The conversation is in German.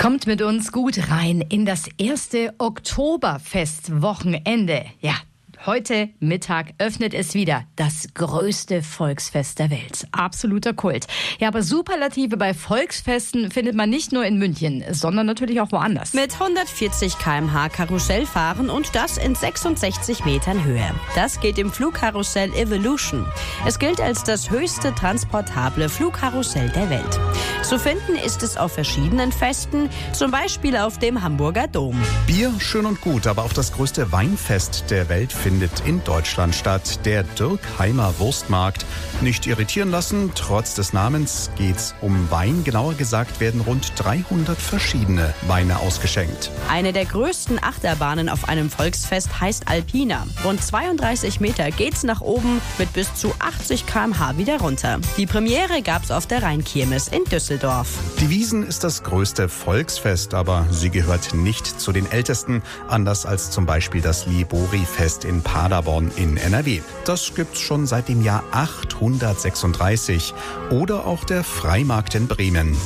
Kommt mit uns gut rein in das erste Oktoberfestwochenende. Ja, heute Mittag öffnet es wieder das größte Volksfest der Welt. Absoluter Kult. Ja, aber Superlative bei Volksfesten findet man nicht nur in München, sondern natürlich auch woanders. Mit 140 km/h Karussell fahren und das in 66 Metern Höhe. Das geht im Flugkarussell Evolution. Es gilt als das höchste transportable Flugkarussell der Welt. Zu finden ist es auf verschiedenen Festen, zum Beispiel auf dem Hamburger Dom. Bier, schön und gut, aber auch das größte Weinfest der Welt findet in Deutschland statt, der Dürkheimer Wurstmarkt. Nicht irritieren lassen, trotz des Namens geht's um Wein. Genauer gesagt werden rund 300 verschiedene Weine ausgeschenkt. Eine der größten Achterbahnen auf einem Volksfest heißt Alpina. Rund 32 Meter geht's nach oben, mit bis zu 80 km/h wieder runter. Die Premiere gab's auf der Rheinkirmes in Düsseldorf. Die Wiesn ist das größte Volksfest, aber sie gehört nicht zu den ältesten, anders als zum Beispiel das Libori-Fest in Paderborn in NRW. Das gibt's schon seit dem Jahr 836. Oder auch der Freimarkt in Bremen.